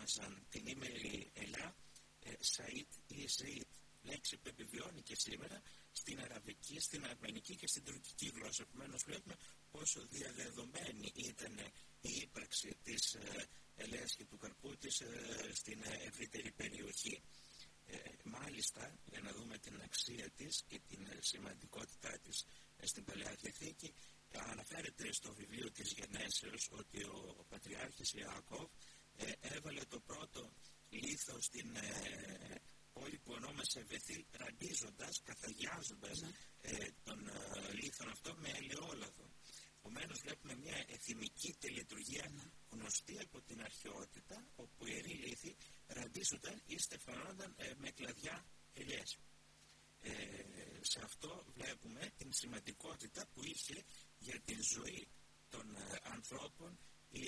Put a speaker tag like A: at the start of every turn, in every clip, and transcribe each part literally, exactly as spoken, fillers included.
A: ονόμαζαν την ήμερη ελιά ε, Σαΐτ ή Ζεΐτ, λέξη που επιβιώνει και σήμερα στην αραβική, στην αρμενική και στην τουρκική γλώσσα. Επομένως βλέπουμε πόσο διαδεδομένη ήταν η ύπαρξη της ε, ελαίας και του καρπού της ε, στην ε, ευρύτερη περιοχή. Ε, μάλιστα, για να δούμε την αξία της και την ε, σημαντικότητά της ε, στην Παλαιά Διαθήκη, ε, αναφέρεται στο βιβλίο της Γενέσεως ότι ο, ο Πατριάρχης Ιάκωβ ε, έβαλε το πρώτο λίθο στην ε, πόλη που ονόμασε Βεθήλ, ραντίζοντας, καθαγιάζοντας mm. ε, τον ε, λίθον αυτό με ελαιόλαδο. Επομένως βλέπουμε μια εθιμική τελετουργία mm. γνωστή από την αρχαιότητα, όπου οι ιεροί λίθοι ραντίζονταν ή στεφανόνταν ε, με κλαδιά ελιές. Ε, σε αυτό βλέπουμε την σημαντικότητα που είχε για την ζωή των ε, ανθρώπων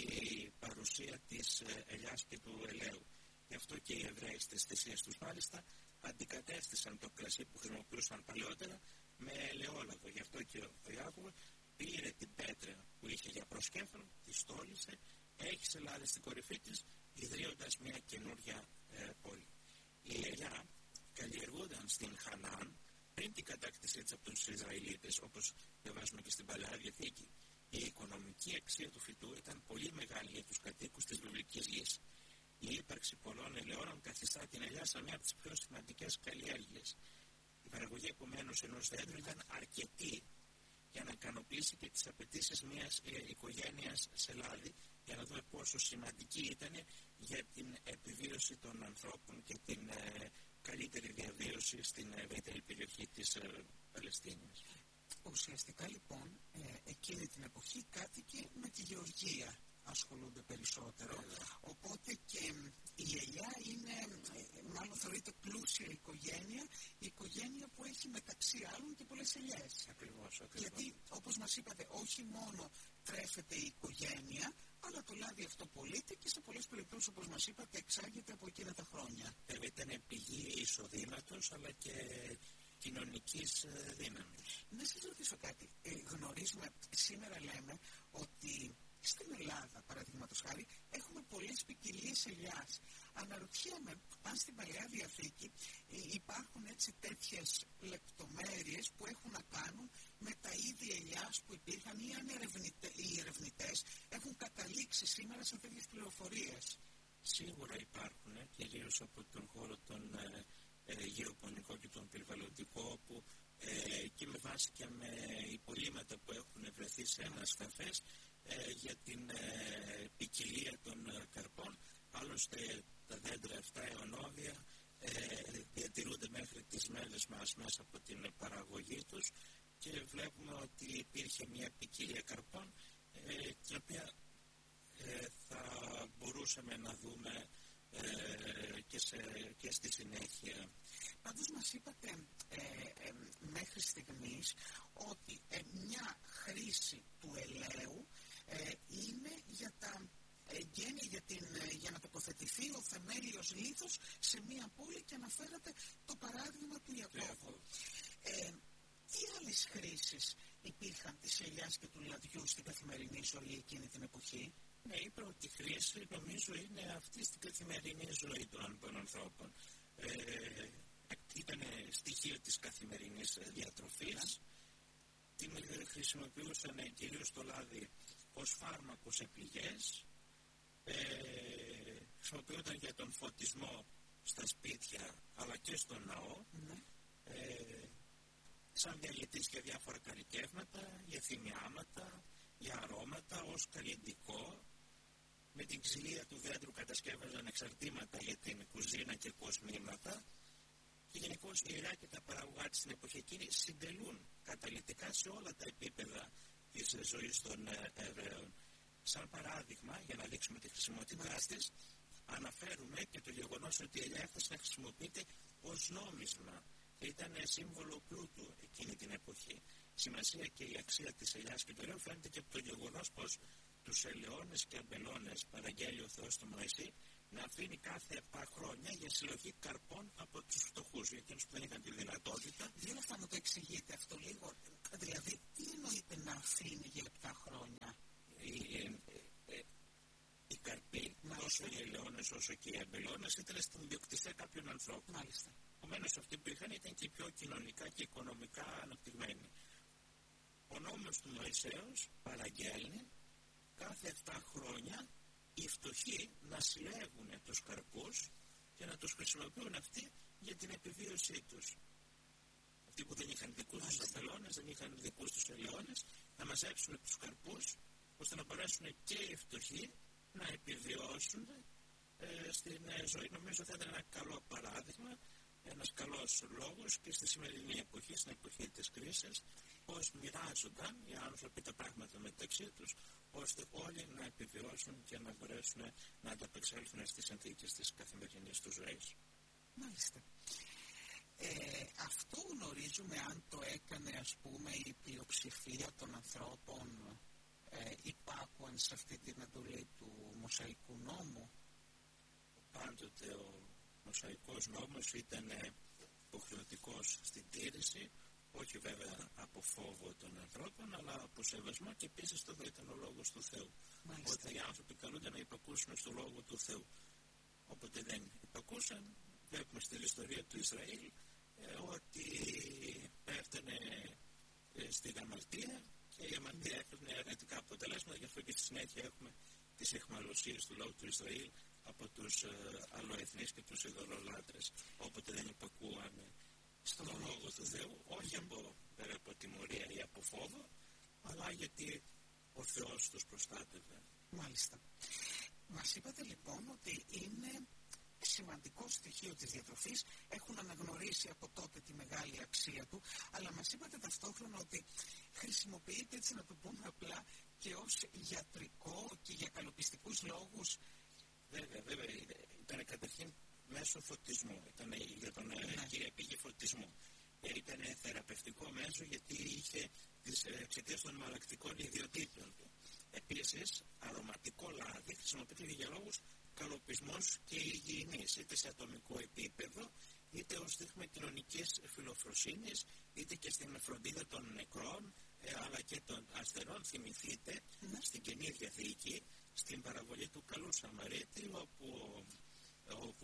A: η παρουσία της ε, ελιάς και του ελαίου. Γι' αυτό και οι Εβραίοι στις θυσίες τους μάλιστα αντικατέστησαν το κρασί που χρησιμοποιούσαν παλαιότερα με ελαιόλαδο. Γι' αυτό και ο Ιάκωβ πήρε την πέτρα που είχε για προσκέφαλο, τη στόλισε, έχισε λάδι στην κορυφή της, ιδρύοντας μια καινούργια ε, πόλη. Η ελιά καλλιεργούνταν στην Χανάν πριν την κατάκτησή της από τους Ισραηλίτες, όπως διαβάζουμε και στην Παλαιά Διαθήκη. Η οικονομική αξία του φυτού ήταν πολύ μεγάλη για τους κατοίκους της βιβλικής γης. Η ύπαρξη πολλών ελαιώνων καθιστά την ελιά σαν μια από τις πιο σημαντικές καλλιέργειες. Η παραγωγή επομένως ενός δέντρου ήταν αρκετή για να ικανοποιήσει και τις απαιτήσεις μιας ε, οικογένειας σε λάδι, για να δούμε πόσο σημαντική ήταν για την επιβίωση των ανθρώπων και την ε, καλύτερη διαβίωση στην ευρύτερη περιοχή της ε, Παλαιστίνης.
B: Ουσιαστικά λοιπόν ε, εκείνη την εποχή κάτοικοι με τη γεωργία ασχολούνται περισσότερο, yeah. Οπότε και η ελιά είναι, μάλλον θεωρείται πλούσια οικογένεια, η οικογένεια που έχει μεταξύ άλλων και πολλές ελιές.
A: Ακριβώς, ακριβώς.
B: Γιατί όπως μας είπατε, όχι μόνο τρέφεται η οικογένεια, αλλά το λάδι αυτό πωλείται και σε πολλές περιπτώσεις, όπως μας είπατε, εξάγεται από εκείνα τα χρόνια.
A: Ε, ήταν πηγή εισοδήματος αλλά και κοινωνικής δύναμης.
B: Να σας ρωτήσω κάτι. Ε, γνωρίζουμε, σήμερα λέμε ότι στην Ελλάδα, παραδείγματος χάρη, έχουμε πολλές ποικιλίες ελιάς. Αναρωτιέμαι αν στην Παλαιά Διαθήκη ε, υπάρχουν έτσι τέτοιες λεπτομέρειες που έχουν να κάνουν με τα είδη ελιάς που υπήρχαν ή αν ερευνητε, οι ερευνητές έχουν καταλήξει σήμερα σε τέτοιες πληροφορίες.
A: Σίγουρα υπάρχουν, ε, κυρίως από τον χώρο των ε, ε, γεωπονικό και τον περιβαλλοντικό, όπου ε, και με βάση και με υπολείμματα που έχουν βρεθεί σε ανασκαφές ε, για την ε, ποικιλία των ε, καρπών. Άλλωστε τα δέντρα αυτά αιωνόβια ε, διατηρούνται μέχρι τις μέρες μας μέσα από την παραγωγή τους και βλέπουμε ότι υπήρχε μια ποικιλία καρπών ε, την οποία ε, θα μπορούσαμε να δούμε ε, και, σε, και στη συνέχεια.
B: Πάντως μας είπατε ε, ε, μέχρι στιγμής ότι ε, μια χρήση του ελαίου ε, είναι για τα εγγένεια, για, την, για να τοποθετηθεί ο θεμέλιος λίθος σε μια πόλη και αναφέρατε το παράδειγμα του Ιακώβου. Ε, τι άλλες χρήσεις υπήρχαν της ελιάς και του λαδιού στην καθημερινή ζωή εκείνη την εποχή?
A: Ναι, η πρώτη χρήση νομίζω είναι αυτή στην καθημερινή ζωή των ανθρώπων. Ε, ήταν στοιχείο της καθημερινής διατροφής. Την χρησιμοποιούσαν κυρίως το λάδι ως φάρμακο σε πληγές. Ε, χρησιμοποιούνταν για τον φωτισμό στα σπίτια αλλά και στον ναό. Mm-hmm. Ε, σαν διαλυτής για διάφορα καλλικεύματα, για θυμιάματα, για αρώματα, ως καλλιντικό. Με την ξυλία του δέντρου κατασκεύαζαν εξαρτήματα για την κουζίνα και κοσμήματα. Και γενικώς η ελιά και τα παραγωγά της στην εποχή εκείνη συντελούν καταλυτικά σε όλα τα επίπεδα της ζωής των Εβραίων. Σαν παράδειγμα, για να δείξουμε τη χρησιμότητά της, αναφέρουμε και το γεγονός ότι η ελιά έφτασε να χρησιμοποιείται ως νόμισμα και ήταν σύμβολο πλούτου εκείνη την εποχή. Σημασία και η αξία της ελιάς και του ελαιού φαίνεται και από το γεγονός πως τους ελαιώνες και αμπελώνες παραγγέλει ο Θεός στο Μωυσή να αφήνει κάθε επτά χρόνια για συλλογή καρπών από τους φτωχούς, για εκείνους που δεν είχαν τη δυνατότητα.
B: Δεν αυτά να το εξηγείτε αυτό λίγο. Δηλαδή, τι εννοείται να αφήνει για επτά χρόνια?
A: Οι, ε, ε, οι καρποί
B: Μάλιστα.
A: τόσο οι ελαιώνες όσο και οι αμπελώνες ήταν στην ιδιοκτησία κάποιων ανθρώπων.
B: Μάλιστα.
A: Επομένως αυτοί που είχαν ήταν και πιο κοινωνικά και οικονομικά αναπτυγμένοι. Ο νόμος του Μωυσέως παραγγέλνει κάθε επτά χρόνια οι φτωχοί να συλλέγουν τους καρπούς και να τους χρησιμοποιούν αυτοί για την επιβίωσή τους. Αυτοί που δεν είχαν δικούς τους αμπελώνες, δεν είχαν δικούς τους ελαιώνες, να μαζέψουν τους καρπούς ώστε να μπορέσουν και οι φτωχοί να επιβιώσουν ε, στην ε, ζωή. Νομίζω θα ήταν ένα καλό παράδειγμα, ένας καλός λόγος και στη σημερινή εποχή, στην εποχή της κρίσης, πώς μοιράζονταν οι άνθρωποι τα πράγματα μεταξύ τους, ώστε όλοι να επιβιώσουν και να μπορέσουν να ανταπεξέλθουν στις συνθήκες της καθημερινής του ζωής.
B: Μάλιστα. Ε, αυτό γνωρίζουμε αν το έκανε, ας πούμε, η πλειοψηφία των ανθρώπων ε, υπάκουαν σε αυτή την εντολή του Μωσαϊκού νόμου.
A: Πάντοτε ο Μωσαϊκός νόμος ήταν υποχρεωτικός στην τήρηση, όχι βέβαια από φόβο των ανθρώπων, αλλά από σεβασμό, και επίσης αυτό ήταν ο λόγος του Θεού.
B: Μάλιστα.
A: Ότι οι άνθρωποι καλούνται να υπακούσουν στο λόγο του Θεού. Όποτε δεν υπακούσαν, βλέπουμε στην ιστορία του Ισραήλ ε, ότι πέφτανε ε, στην αμαρτία και η αμαρτία έφερνε αρνητικά αποτελέσματα. Γι' αυτό και στη συνέχεια έχουμε τις αιχμαλωσίες του λαού του Ισραήλ από τους ε, αλλοεθνείς και τους ειδωλολάτρες. Όποτε δεν υπακούαν στον λόγο του Θεού, όχι από, βέβαια, από τιμωρία ή από φόβο, αλλά γιατί ο Θεός τους προστάτευε.
B: Μάλιστα. Μας είπατε λοιπόν ότι είναι σημαντικό στοιχείο της διατροφής, έχουν αναγνωρίσει από τότε τη μεγάλη αξία του, αλλά μας είπατε ταυτόχρονα ότι χρησιμοποιείται, έτσι να το πούμε απλά, και ως γιατρικό και για καλοπιστικούς λόγους.
A: Βέβαια, βέβαια, ήταν καταρχήν μέσω φωτισμού, ήταν για τον ναι. κύριε πηγή φωτισμού. Ήταν θεραπευτικό μέσο γιατί είχε τις εξαιτίας των μαλακτικών ιδιοτήτων του. Επίσης, αρωματικό λάδι χρησιμοποιείται για λόγους καλοπισμός και υγιεινής, είτε σε ατομικό επίπεδο, είτε ως δείγμα κοινωνικής φιλοφροσύνης, είτε και στην φροντίδα των νεκρών, ε, αλλά και των ασθενών. Θυμηθείτε, mm. στην Καινή Διαθήκη, στην παραβολή του Καλού Σαμαρίτη, όπου, όπου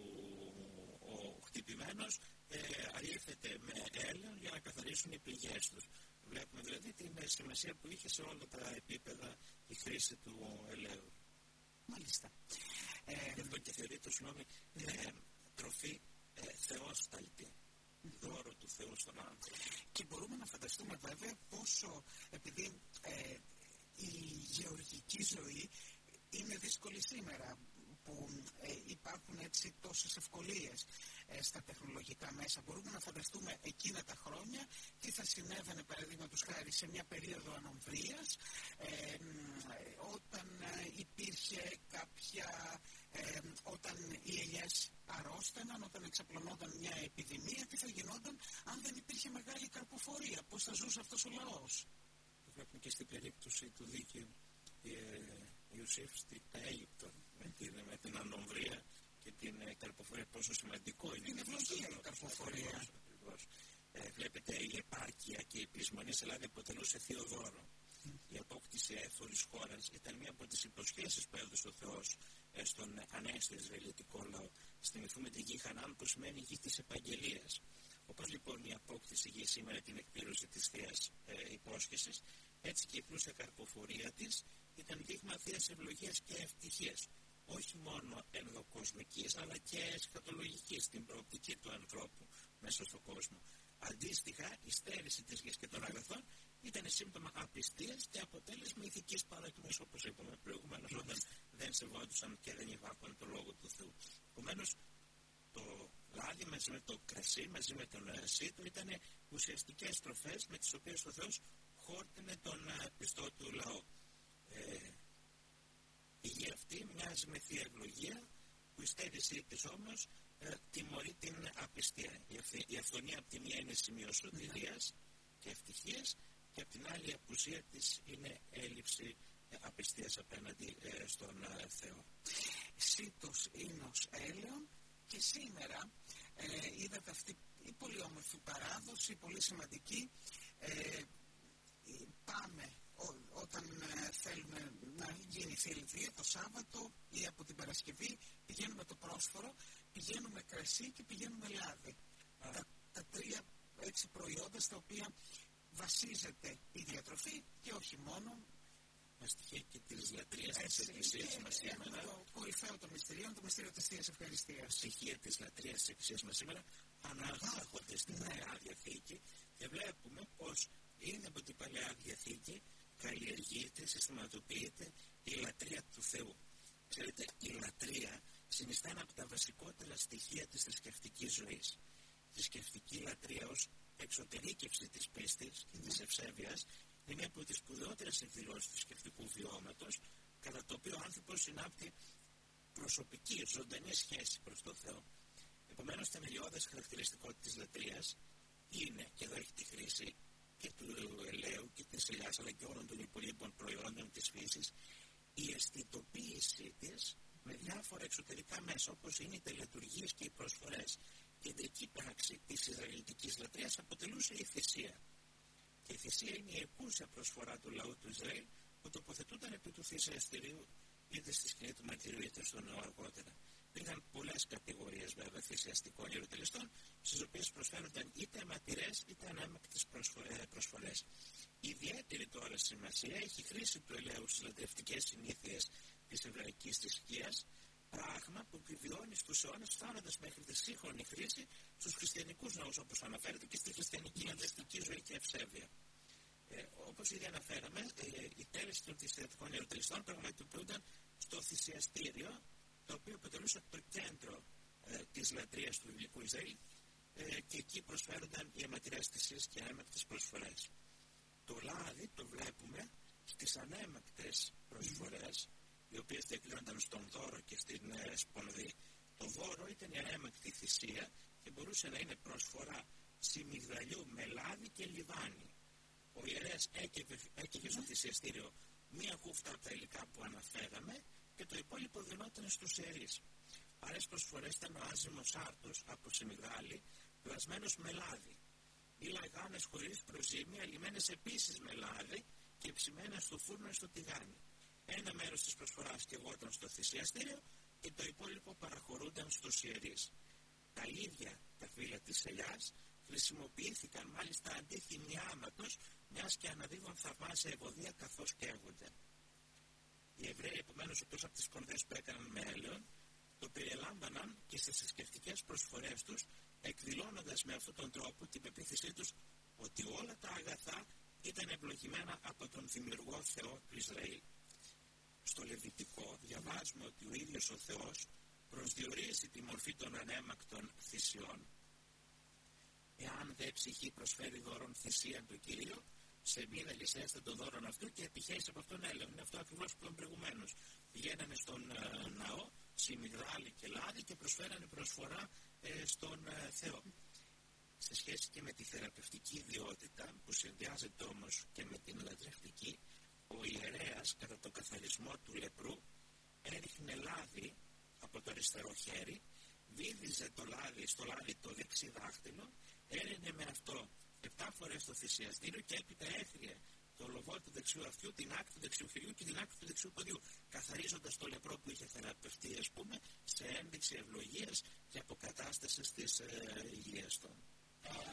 A: ο χτυπημένος ε, αλήφεται με έλαιον για να καθαρίσουν οι πληγές τους. Βλέπουμε δηλαδή την σημασία που είχε σε όλα τα επίπεδα η χρήση του ελαίου.
B: Μάλιστα.
A: Ε, Γι' αυτό και θεωρείται, συγγνώμη, ε, τροφή ε, θεόσταλτη, δώρο του Θεού στον άνθρωπο.
B: Και μπορούμε να φανταστούμε βέβαια πόσο, επειδή ε, η γεωργική ζωή είναι δύσκολη σήμερα, που ε, υπάρχουν έτσι τόσες ευκολίες ε, στα τεχνολογικά μέσα. Μπορούμε να φανταστούμε εκείνα τα χρόνια τι θα συνέβαινε, παραδείγματος χάρη, σε μια περίοδο ανομβρίας, ε, όταν ε, υπήρχε κάποια, ε, όταν οι ελιές αρρώστεναν, όταν εξαπλωνόταν μια επιδημία, τι θα γινόταν αν δεν υπήρχε μεγάλη καρποφορία, πώς θα ζούσε αυτός ο λαός.
A: Το βλέπουμε και στην περίπτωση του δίκαιου ε, Ιωσήφ στην Αίγυπτο, με την, με την ανομβρία και την ε, καρποφορία, πόσο σημαντικό είναι.
B: Είναι ευλογία η καρποφορία.
A: Ακριβώς. Ε, βλέπετε, η επάρκεια και η πλεισμονή σε Ελλάδα αποτελούσε θείο δώρο. Mm. Η απόκτηση έφορης χώρας ήταν μία από τις υποσχέσεις που έδωσε ο Θεός ε, στον ανέστη Ισραηλιτικό λαό. Θυμηθούμε τη γη Χανάν, που σημαίνει γη της επαγγελίας. Όπως λοιπόν η απόκτηση γη σήμερα την εκπλήρωση της θείας ε, υπόσχεσης, έτσι και η πλούσια καρποφορία της ήταν δείγμα θείας ευλογίας και ευτυχίας, όχι μόνο ενδοκοσμικής αλλά και εσχατολογικής, στην προοπτική του ανθρώπου μέσα στον κόσμο. Αντίστοιχα, η στέρηση της γης και των αγαθών ήταν σύμπτωμα απιστίας και αποτέλεσμα ηθικής παρακμής, όπως είπαμε προηγουμένως, όταν δεν σεβόντουσαν και δεν υπάκουαν το λόγο του Θεού. Επομένως, το λάδι μαζί με το κρασί, μαζί με τον σύτο, ήταν ουσιαστικές τροφές με τις οποίες ο Θεός χόρτινε τον πιστό του λαό. Ε, η γη αυτή μοιάζει με θεία ευλογία, που η στέρησή της όμως ε, τιμωρεί την απιστία. Η, αυθ, η αυθονία από τη μία είναι σημείο σωτηρίας και ευτυχίας, και από την άλλη η απουσία της είναι έλλειψη ε, απιστίας απέναντι ε, στον ε, Θεό.
B: Σύτος ίνος έλεον, και σήμερα ε, είδατε αυτή η πολύ όμορφη παράδοση, πολύ σημαντική. Ε, πάμε ό, όταν ε, θέλουμε να γίνει Θεία Λειτουργία το Σάββατο ή από την Παρασκευή πηγαίνουμε το πρόσφορο, πηγαίνουμε κρασί και πηγαίνουμε λάδι. Τα, τα τρία έτσι προϊόντα στα οποία βασίζεται η διατροφή και όχι μόνο.
A: Μας τυχαίνει και της λατρείας της Εκκλησίας μας σήμερα.
B: Το κορυφαίο των μυστηρίων, το μυστήριο της Θείας Ευχαριστίας.
A: Στοιχεία της λατρείας της Εκκλησίας μας σήμερα αναγάγονται στην Παλαιά Διαθήκη και βλέπουμε πως ήδη από την Παλαιά Διαθήκη καλλιεργείται, συστηματοποιείται η λατρεία του Θεού. Ξέρετε, η λατρεία συνιστά ένα από τα βασικότερα στοιχεία της θρησκευτικής ζωής. Η θρησκευτική λατρεία ως εξωτερήκευση της πίστης και της ευσέβειας είναι μία από τις σπουδαιότερες εκδηλώσεις του θρησκευτικού βιώματος, κατά το οποίο ο άνθρωπος συνάπτει προσωπική, ζωντανή σχέση προς τον Θεό. Επομένως, θεμελιώδες χαρακτηριστικό της λατρείας είναι, και εδώ έχει τη χρήση και του ελαίου και της ελιάς, αλλά και όλων των υπολείπων προϊόντων της φύσης, η αισθητοποίησή της με διάφορα εξωτερικά μέσα, όπως είναι οι τελετουργίες και οι προσφορές. Κεντρική πράξη της Ισραηλιτικής λατρείας αποτελούσε η θυσία. Και η θυσία είναι η εκούσια προσφορά του λαού του Ισραήλ που τοποθετούνταν επί του θυσιαστηρίου είτε στη σκηνή του μαρτυρίου είτε στο νέο αργότερα. Υπήρχαν πολλές κατηγορίες βέβαια θυσιαστικών ιεροτελεστών, στις οποίες προσφέρονταν είτε αιματηρές είτε ανέμακτες προσφορές. Ιδιαίτερη τώρα σημασία έχει η χρήση του ελαίου στις λατρευτικές συνήθειες της εβραϊκής θρησκείας, πράγμα που επιβιώνει στους αιώνες, φτάνοντας μέχρι τη σύγχρονη χρήση στους χριστιανικούς ναούς, όπως αναφέρεται και στη χριστιανική λατρευτική ζωή και ευσέβεια. Ε, όπως ήδη αναφέραμε, ε, η τέλεση των θυσιαστικών ιεροτελεστών πραγματοποιούνταν στο θυσιαστήριο, το οποίο αποτελούσε το κέντρο ε, της λατρείας του βιβλικού Ισραήλ, ε, και εκεί προσφέρονταν οι αιματηρές θυσίες και ανέμακτες προσφορές. Το λάδι το βλέπουμε στις ανέμακτες προσφορές, οι οποίες διακρίνονταν στον δώρο και στην ε, σπονδή. Το δώρο ήταν η ανέμακτη θυσία και μπορούσε να είναι προσφορά σιμιγδαλιού με λάδι και λιβάνι. Ο ιερέας έκαιγε στο θυσιαστήριο μία χούφτα από τα υλικά που αναφέραμε και το υπόλοιπο δινόταν στους ιερείς. Άλλες προσφορές ήταν ο άζυμος άρτος από σιμιγδάλι, πλασμένος με λάδι, ή λαγάνες χωρίς προζύμια, λιμένες επίσης με λάδι και ψημένες στο φούρνο ή στο τηγάνι. Ένα μέρος της προσφοράς καιγόταν στο θυσιαστήριο και το υπόλοιπο παραχωρούνταν στους ιερείς. Τα ίδια τα φύλλα της ελιάς χρησιμοποιήθηκαν μάλιστα αντί θυμιάματος, μιας και αναδίδουν θαυμάσια ευωδία καθώς καίγονται. Οι Εβραίοι, επομένως, εκτός από τις σπονδές που έκαναν με έλαιον, το περιελάμβαναν και στις θρησκευτικές προσφορές τους, εκδηλώνοντας με αυτόν τον τρόπο την πεποίθησή τους ότι όλα τα αγαθά ήταν ευλογημένα από τον δημιουργό Θεό του Ισραήλ. Στο Λεβιτικό διαβάζουμε ότι ο ίδιος ο Θεός προσδιορίζει τη μορφή των ανέμακτων θυσιών. Εάν δε ψυχή προσφέρει δώρον θυσίαν του Κυρίου, σε μήνα λυσέστε το δώρον αυτού και επιχέσει από αυτόν έλεον. Είναι αυτό ακριβώς που είπαμε προηγουμένως. Πηγαίνανε στον ε, ναό, σιμιγδάλι και λάδι και προσφέρανε προσφορά ε, στον ε, Θεό. Σε σχέση και με τη θεραπευτική ιδιότητα που συνδυάζεται όμως και με την λατρευτική, ο ιερέας κατά το καθαρισμό του λεπρού έριχνε λάδι από το αριστερό χέρι, βύδιζε το λάδι στο λάδι το δεξί δάχτυλο, έρινε με αυτό επτά φορές το θυσιαστήριο και έπειτα έθριε το λοβό του δεξιού αυτιού, την άκρη του δεξιού χεριού και την άκρη του δεξιού ποδιού, καθαρίζοντας το λεπρό που είχε θεραπευτεί, ας πούμε, σε ένδειξη ευλογίας και αποκατάστασης της ε, υγείας των.